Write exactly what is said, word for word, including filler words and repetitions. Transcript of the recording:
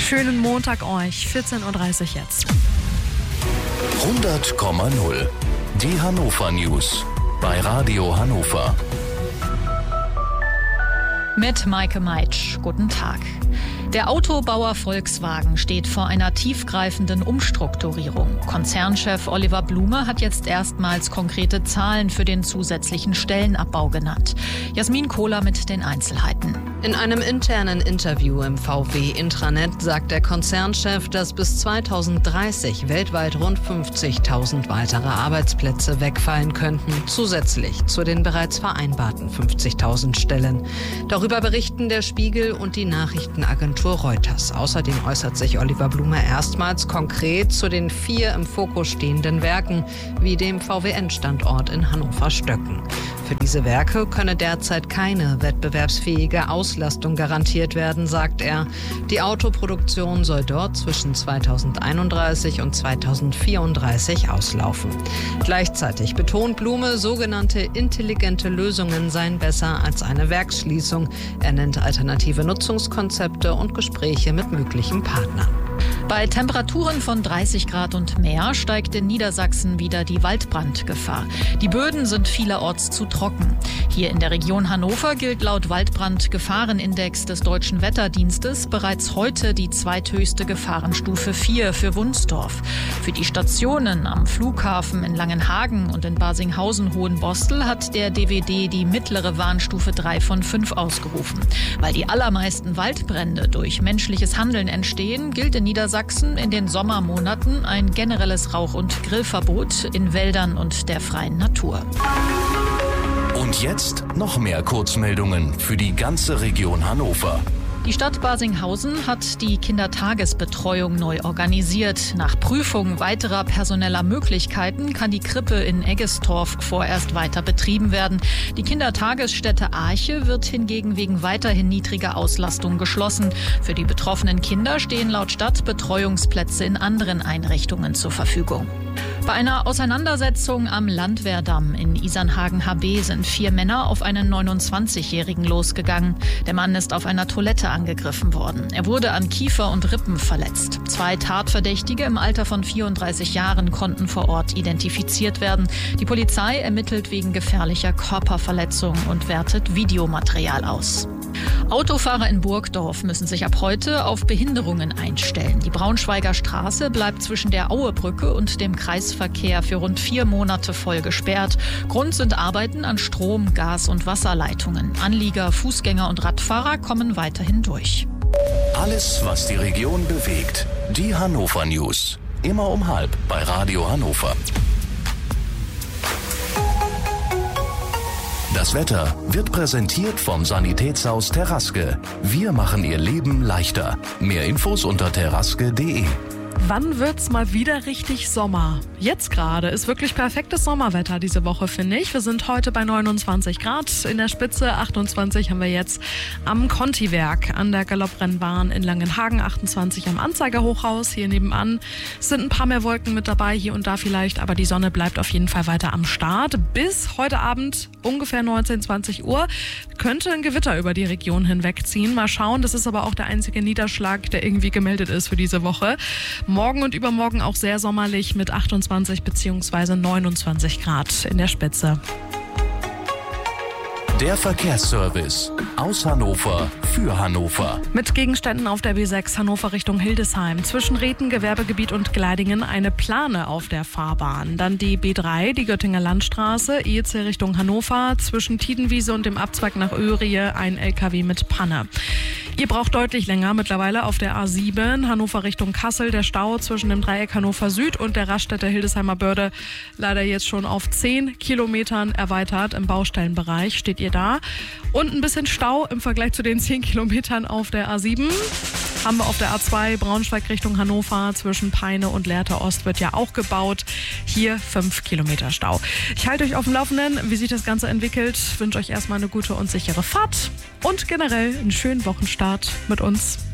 schönen Montag euch. vierzehn Uhr dreißig jetzt. hundert Komma null. Die Hannover News bei Radio Hannover. Mit Maike Meitsch. Guten Tag. Der Autobauer Volkswagen steht vor einer tiefgreifenden Umstrukturierung. Konzernchef Oliver Blume hat jetzt erstmals konkrete Zahlen für den zusätzlichen Stellenabbau genannt. Jasmin Kohler mit den Einzelheiten. In einem internen Interview im V W-Intranet sagt der Konzernchef, dass bis zweitausenddreißig weltweit rund fünfzigtausend weitere Arbeitsplätze wegfallen könnten, zusätzlich zu den bereits vereinbarten fünfzigtausend Stellen. Darüber berichten der Spiegel und die Nachrichtenagentur Reuters. Außerdem äußert sich Oliver Blume erstmals konkret zu den vier im Fokus stehenden Werken, wie dem V W N-Standort in Hannover-Stöcken. Für diese Werke könne derzeit keine wettbewerbsfähige Auslastung garantiert werden, sagt er. Die Autoproduktion soll dort zwischen zweitausendeinunddreißig und zweitausendvierunddreißig auslaufen. Gleichzeitig betont Blume, sogenannte intelligente Lösungen seien besser als eine Werksschließung. Er nennt alternative Nutzungskonzepte und Gespräche mit möglichen Partnern. Bei Temperaturen von dreißig Grad und mehr steigt in Niedersachsen wieder die Waldbrandgefahr. Die Böden sind vielerorts zu trocken. Hier in der Region Hannover gilt laut Waldbrandgefahrenindex des Deutschen Wetterdienstes bereits heute die zweithöchste Gefahrenstufe vier für Wunsdorf. Für die Stationen am Flughafen in Langenhagen und in Barsinghausen-Hohenbostel hat der D W D die mittlere Warnstufe drei von fünf ausgerufen. Weil die allermeisten Waldbrände durch menschliches Handeln entstehen, gilt in Niedersachsen in den Sommermonaten ein generelles Rauch- und Grillverbot in Wäldern und der freien Natur. Und jetzt noch mehr Kurzmeldungen für die ganze Region Hannover. Die Stadt Barsinghausen hat die Kindertagesbetreuung neu organisiert. Nach Prüfung weiterer personeller Möglichkeiten kann die Krippe in Eggestorf vorerst weiter betrieben werden. Die Kindertagesstätte Arche wird hingegen wegen weiterhin niedriger Auslastung geschlossen. Für die betroffenen Kinder stehen laut Stadt Betreuungsplätze in anderen Einrichtungen zur Verfügung. Bei einer Auseinandersetzung am Landwehrdamm in Isernhagen-H B sind vier Männer auf einen neunundzwanzigjährigen losgegangen. Der Mann ist auf einer Toilette angegriffen worden. Er wurde an Kiefer und Rippen verletzt. Zwei Tatverdächtige im Alter von vierunddreißig Jahren konnten vor Ort identifiziert werden. Die Polizei ermittelt wegen gefährlicher Körperverletzung und wertet Videomaterial aus. Autofahrer in Burgdorf müssen sich ab heute auf Behinderungen einstellen. Die Braunschweiger Straße bleibt zwischen der Auebrücke und dem Kreisverkehr für rund vier Monate voll gesperrt. Grund sind Arbeiten an Strom-, Gas- und Wasserleitungen. Anlieger, Fußgänger und Radfahrer kommen weiterhin durch. Alles, was die Region bewegt. Die Hannover News. Immer um halb bei Radio Hannover. Das Wetter wird präsentiert vom Sanitätshaus Teraske. Wir machen Ihr Leben leichter. Mehr Infos unter teraske punkt de. Wann wird's mal wieder richtig Sommer? Jetzt gerade ist wirklich perfektes Sommerwetter diese Woche, finde ich. Wir sind heute bei neunundzwanzig Grad in der Spitze. achtundzwanzig haben wir jetzt am Conti-Werk an der Galopprennbahn in Langenhagen. achtundzwanzig am Anzeigerhochhaus hier nebenan. Es sind ein paar mehr Wolken mit dabei, hier und da vielleicht, aber die Sonne bleibt auf jeden Fall weiter am Start. Bis heute Abend ungefähr neunzehn, zwanzig Uhr könnte ein Gewitter über die Region hinwegziehen. Mal schauen, das ist aber auch der einzige Niederschlag, der irgendwie gemeldet ist für diese Woche. Morgen und übermorgen auch sehr sommerlich mit achtundzwanzig bzw. neunundzwanzig Grad in der Spitze. Der Verkehrsservice aus Hannover für Hannover. Mit Gegenständen auf der B sechs Hannover Richtung Hildesheim. Zwischen Reten, Gewerbegebiet und Gleidingen eine Plane auf der Fahrbahn. Dann die B drei, die Göttinger Landstraße, E C Richtung Hannover. Zwischen Tiedenwiese und dem Abzweig nach Öhrie ein L K W mit Panne. Ihr braucht deutlich länger mittlerweile auf der A sieben, Hannover Richtung Kassel. Der Stau zwischen dem Dreieck Hannover Süd und der Raststätte Hildesheimer Börde leider jetzt schon auf zehn Kilometern erweitert. Im Baustellenbereich steht ihr da. Und ein bisschen Stau im Vergleich zu den zehn Kilometern auf der A sieben. Haben wir auf der A zwei Braunschweig Richtung Hannover. Zwischen Peine und Lehrte Ost wird ja auch gebaut. Hier fünf Kilometer Stau. Ich halte euch auf dem Laufenden, wie sich das Ganze entwickelt. Ich wünsche euch erstmal eine gute und sichere Fahrt und generell einen schönen Wochenstart mit uns.